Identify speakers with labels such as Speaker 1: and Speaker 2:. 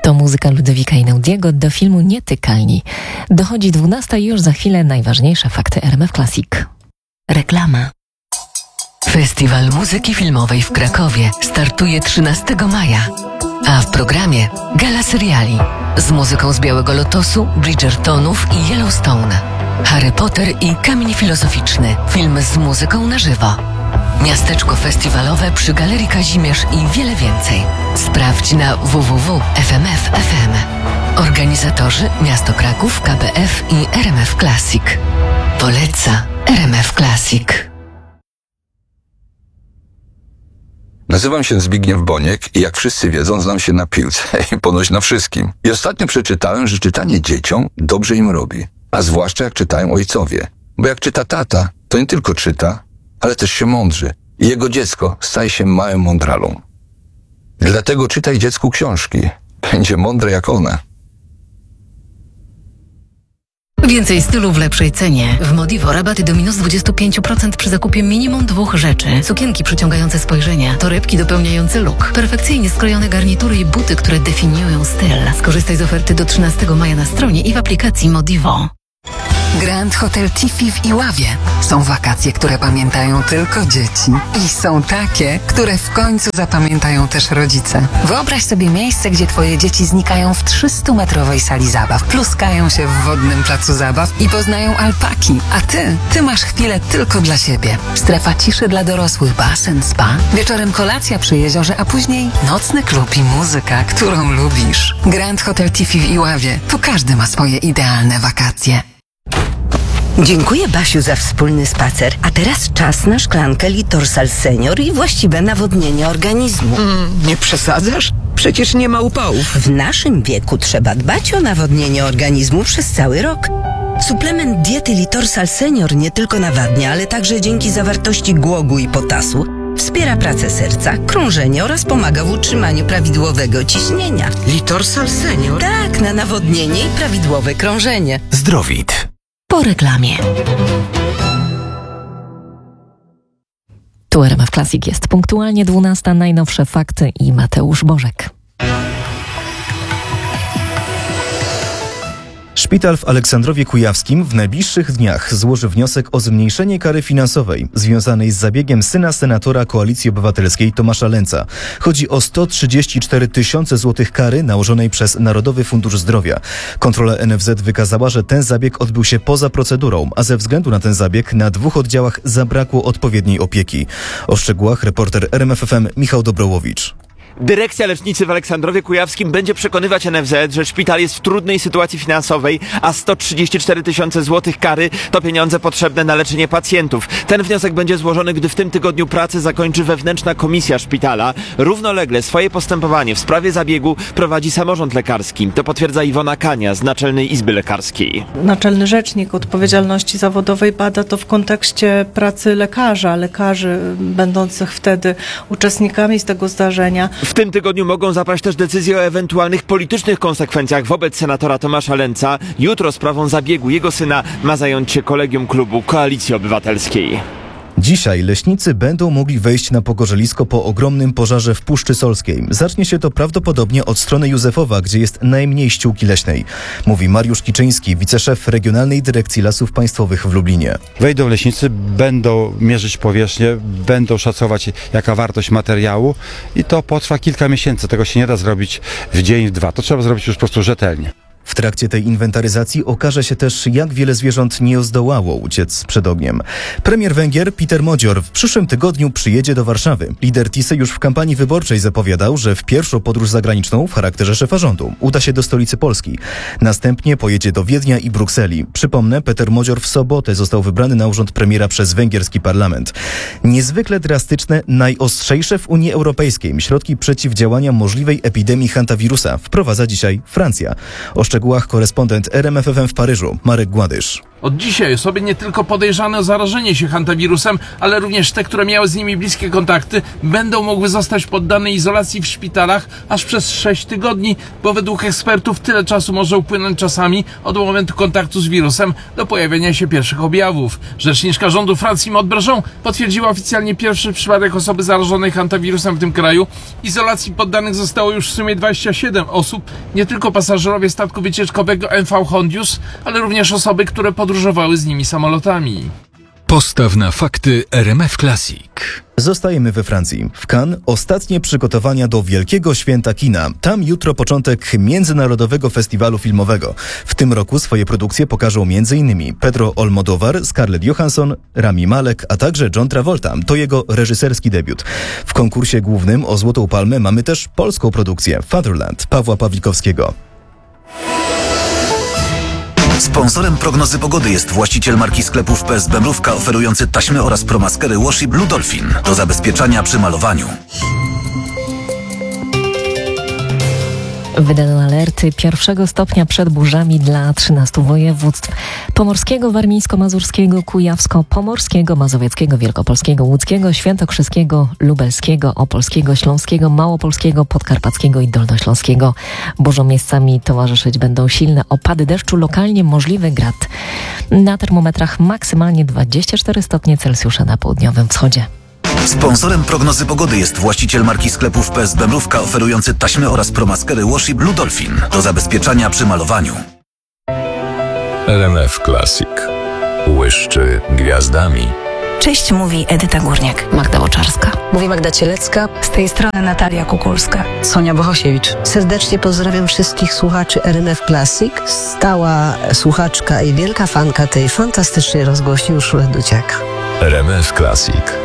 Speaker 1: To muzyka Ludwika Einaudiego do filmu Nietykalni. Dochodzi 12 i już za chwilę najważniejsze fakty RMF Classic. Reklama. Festiwal Muzyki Filmowej w Krakowie startuje 13 maja. A w programie gala seriali z muzyką z Białego Lotosu, Bridgertonów i Yellowstone. Harry Potter i Kamień Filozoficzny. Film z muzyką na żywo. Miasteczko festiwalowe przy Galerii Kazimierz i wiele więcej. Sprawdź na www.fmf.fm. Organizatorzy Miasto Kraków, KBF i RMF Classic. Poleca RMF Classic.
Speaker 2: Nazywam się Zbigniew Boniek i jak wszyscy wiedzą, znam się na piłce i ponoć na wszystkim. I ostatnio przeczytałem, że czytanie dzieciom dobrze im robi. A zwłaszcza jak czytają ojcowie. Bo jak czyta tata, to nie tylko czyta, ale też się mądrzy. I jego dziecko staje się małym mądralą. Dlatego czytaj dziecku książki. Będzie mądre jak one.
Speaker 1: Więcej stylu w lepszej cenie. W Modivo rabaty do minus 25% przy zakupie minimum 2 rzeczy. Sukienki przyciągające spojrzenia, torebki dopełniające look, perfekcyjnie skrojone garnitury i buty, które definiują styl. Skorzystaj z oferty do 13 maja na stronie i w aplikacji Modivo.
Speaker 3: Grand Hotel Tiffy w Iławie. Są wakacje, które pamiętają tylko dzieci. I są takie, które w końcu zapamiętają też rodzice. Wyobraź sobie miejsce, gdzie twoje dzieci znikają w 300-metrowej sali zabaw, pluskają się w wodnym placu zabaw i poznają alpaki. A ty masz chwilę tylko dla siebie. Strefa ciszy dla dorosłych, basen, spa, wieczorem kolacja przy jeziorze, a później nocny klub i muzyka, którą lubisz. Grand Hotel Tiffy w Iławie. Tu każdy ma swoje idealne wakacje.
Speaker 4: Dziękuję, Basiu, za wspólny spacer. A teraz czas na szklankę Litorsal Senior i właściwe nawodnienie organizmu.
Speaker 5: Nie przesadzasz? Przecież nie ma upałów.
Speaker 4: W naszym wieku trzeba dbać o nawodnienie organizmu przez cały rok. Suplement diety Litorsal Senior nie tylko nawadnia, ale także dzięki zawartości głogu i potasu wspiera pracę serca, krążenie oraz pomaga w utrzymaniu prawidłowego ciśnienia.
Speaker 5: Litorsal Senior?
Speaker 4: Tak, na nawodnienie i prawidłowe krążenie.
Speaker 6: Zdrowit.
Speaker 1: Po reklamie. Tu RMF Classic jest punktualnie 12. Najnowsze fakty i Mateusz Bożek.
Speaker 7: Szpital w Aleksandrowie Kujawskim w najbliższych dniach złoży wniosek o zmniejszenie kary finansowej związanej z zabiegiem syna senatora Koalicji Obywatelskiej Tomasza Lęca. Chodzi o 134 tysiące złotych kary nałożonej przez Narodowy Fundusz Zdrowia. Kontrola NFZ wykazała, że ten zabieg odbył się poza procedurą, a ze względu na ten zabieg na 2 oddziałach zabrakło odpowiedniej opieki. O szczegółach reporter RMF FM Michał Dobrołowicz.
Speaker 8: Dyrekcja lecznicy w Aleksandrowie Kujawskim będzie przekonywać NFZ, że szpital jest w trudnej sytuacji finansowej, a 134 tysiące złotych kary to pieniądze potrzebne na leczenie pacjentów. Ten wniosek będzie złożony, gdy w tym tygodniu pracę zakończy wewnętrzna komisja szpitala. Równolegle swoje postępowanie w sprawie zabiegu prowadzi samorząd lekarski. To potwierdza Iwona Kania z Naczelnej Izby Lekarskiej.
Speaker 9: Naczelny Rzecznik Odpowiedzialności Zawodowej bada to w kontekście pracy lekarzy będących wtedy uczestnikami z tego zdarzenia.
Speaker 8: W tym tygodniu mogą zapaść też decyzje o ewentualnych politycznych konsekwencjach wobec senatora Tomasza Lęca. Jutro sprawą zabiegu jego syna ma zająć się kolegium klubu Koalicji Obywatelskiej.
Speaker 7: Dzisiaj leśnicy będą mogli wejść na pogorzelisko po ogromnym pożarze w Puszczy Solskiej. Zacznie się to prawdopodobnie od strony Józefowa, gdzie jest najmniej ściółki leśnej. Mówi Mariusz Kiczyński, wiceszef Regionalnej Dyrekcji Lasów Państwowych w Lublinie.
Speaker 10: Wejdą leśnicy, będą mierzyć powierzchnię, będą szacować jaka wartość materiału i to potrwa kilka miesięcy. Tego się nie da zrobić w dzień, w 2. To trzeba zrobić już po prostu rzetelnie.
Speaker 7: W trakcie tej inwentaryzacji okaże się też, jak wiele zwierząt nie zdołało uciec przed ogniem. Premier Węgier Peter Modzior w przyszłym tygodniu przyjedzie do Warszawy. Lider Tisy już w kampanii wyborczej zapowiadał, że w pierwszą podróż zagraniczną w charakterze szefa rządu uda się do stolicy Polski. Następnie pojedzie do Wiednia i Brukseli. Przypomnę, Peter Modzior w sobotę został wybrany na urząd premiera przez węgierski parlament. Niezwykle drastyczne, najostrzejsze w Unii Europejskiej środki przeciwdziałania możliwej epidemii hantawirusa wprowadza dzisiaj Francja. O szczegółach korespondent RMF FM w Paryżu, Marek Gładysz.
Speaker 6: Od dzisiaj osoby nie tylko podejrzane o zarażenie się hantawirusem, ale również te, które miały z nimi bliskie kontakty, będą mogły zostać poddane izolacji w szpitalach aż przez 6 tygodni, bo według ekspertów tyle czasu może upłynąć czasami od momentu kontaktu z wirusem do pojawienia się pierwszych objawów. Rzeczniczka rządu Francji Maud Brejon potwierdziła oficjalnie pierwszy przypadek osoby zarażonej hantawirusem w tym kraju. Izolacji poddanych zostało już w sumie 27 osób, nie tylko pasażerowie statku wycieczkowego MV Hondius, ale również osoby, które podróżowały z nimi samolotami.
Speaker 11: Postaw na fakty RMF Classic.
Speaker 7: Zostajemy we Francji. W Cannes ostatnie przygotowania do Wielkiego Święta Kina. Tam jutro początek Międzynarodowego Festiwalu Filmowego. W tym roku swoje produkcje pokażą m.in. Pedro Almodóvar, Scarlett Johansson, Rami Malek, a także John Travolta. To jego reżyserski debiut. W konkursie głównym o Złotą Palmę mamy też polską produkcję Fatherland Pawła Pawlikowskiego.
Speaker 12: Sponsorem prognozy pogody jest właściciel marki sklepów PSB Mrówka oferujący taśmy oraz promaskery Washi Blue Dolphin do zabezpieczania przy malowaniu.
Speaker 1: Wydano alerty 1. stopnia przed burzami dla 13 województw: pomorskiego, warmińsko-mazurskiego, kujawsko-pomorskiego, mazowieckiego, wielkopolskiego, łódzkiego, świętokrzyskiego, lubelskiego, opolskiego, śląskiego, małopolskiego, podkarpackiego i dolnośląskiego. Burzom miejscami towarzyszyć będą silne opady deszczu, lokalnie możliwy grad. Na termometrach maksymalnie 24 stopnie Celsjusza na południowym wschodzie.
Speaker 12: Sponsorem prognozy pogody jest właściciel marki sklepów PSB Mrówka oferujący taśmy oraz promaskery Washi Blue Dolphin do zabezpieczania przy malowaniu.
Speaker 11: RMF Classic. Błyszczy gwiazdami.
Speaker 13: Cześć, mówi Edyta Górniak.
Speaker 1: Magda Boczarska.
Speaker 13: Mówi Magda Cielecka.
Speaker 14: Z tej strony Natalia Kukulska.
Speaker 13: Sonia Bohosiewicz.
Speaker 14: Serdecznie pozdrawiam wszystkich słuchaczy RMF Classic. Stała słuchaczka i wielka fanka tej fantastycznej rozgłośni Urszula Duciak.
Speaker 11: RMF Classic.